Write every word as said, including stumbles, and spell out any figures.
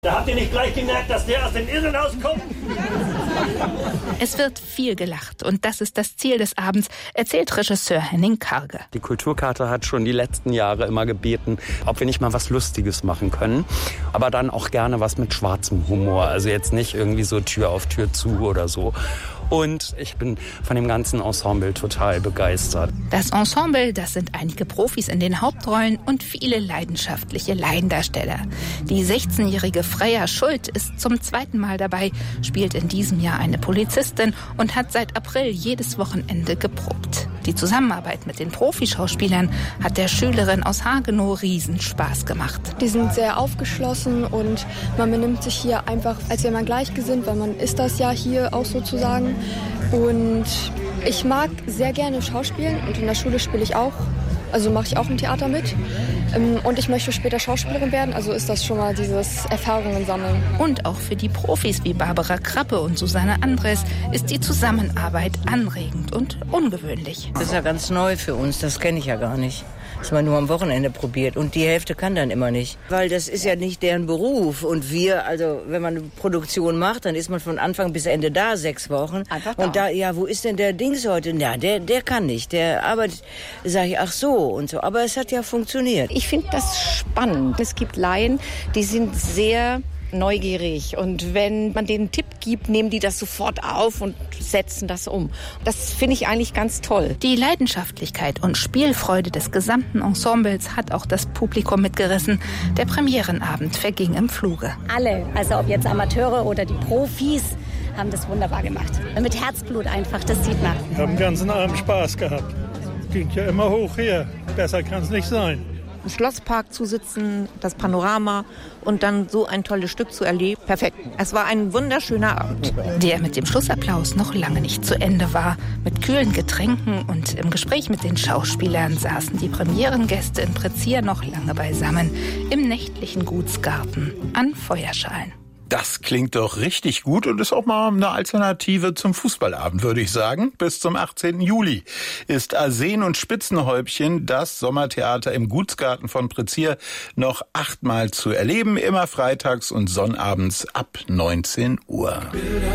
Da habt ihr nicht gleich gemerkt, dass der aus dem Irrenhaus kommt? Es wird viel gelacht und das ist das Ziel des Abends, erzählt Regisseur Henning Karge. Die Kulturkater hat schon die letzten Jahre immer gebeten, ob wir nicht mal was Lustiges machen können. Aber dann auch gerne was mit schwarzem Humor. Also jetzt nicht irgendwie so Tür auf Tür zu oder so. Und ich bin von dem ganzen Ensemble total begeistert. Das Ensemble, das sind einige Profis in den Hauptrollen und viele leidenschaftliche Laiendarsteller. Die sechzehnjährige Freya Schuld ist zum zweiten Mal dabei, spielt in diesem Jahr eine Polizistin und hat seit April jedes Wochenende geprobt. Die Zusammenarbeit mit den Profischauspielern hat der Schülerin aus Hagenow riesen Spaß gemacht. Die sind sehr aufgeschlossen und man benimmt sich hier einfach, als wäre man gleichgesinnt, weil man ist das ja hier auch sozusagen. Und ich mag sehr gerne Schauspielen und in der Schule spiele ich auch. Also mache ich auch im Theater mit. Und ich möchte später Schauspielerin werden, also ist das schon mal dieses Erfahrungen sammeln. Und auch für die Profis wie Barbara Krappe und Susanne Andres ist die Zusammenarbeit anregend und ungewöhnlich. Das ist ja ganz neu für uns, das kenne ich ja gar nicht. Das man nur am Wochenende probiert und die Hälfte kann dann immer nicht. Weil das ist ja nicht deren Beruf und wir, also wenn man eine Produktion macht, dann ist man von Anfang bis Ende da, sechs Wochen. Einfach da. Und da, ja, wo ist denn der Dings heute? Ja, der, der kann nicht, der arbeitet, sag ich, ach so und so. Aber es hat ja funktioniert. Ich finde das spannend. Es gibt Laien, die sind sehr neugierig und wenn man denen einen Tipp gibt, nehmen die das sofort auf und setzen das um. Das finde ich eigentlich ganz toll. Die Leidenschaftlichkeit und Spielfreude des gesamten Ensembles hat auch das Publikum mitgerissen. Der Premierenabend verging im Fluge. Alle, also ob jetzt Amateure oder die Profis, haben das wunderbar gemacht. Mit Herzblut einfach, das sieht man. Wir haben den ganzen Abend Spaß gehabt. Ging ja immer hoch her. Besser kann es nicht sein. Im Schlosspark zu sitzen, das Panorama und dann so ein tolles Stück zu erleben. Perfekt. Es war ein wunderschöner Abend. Der mit dem Schlussapplaus noch lange nicht zu Ende war. Mit kühlen Getränken und im Gespräch mit den Schauspielern saßen die Premierengäste in Prezier noch lange beisammen im nächtlichen Gutsgarten an Feuerschalen. Das klingt doch richtig gut und ist auch mal eine Alternative zum Fußballabend, würde ich sagen. Bis zum achtzehnten Juli ist Arsen und Spitzenhäubchen, das Sommertheater im Gutsgarten von Prezier, noch achtmal zu erleben. Immer freitags und sonnabends ab neunzehn Uhr.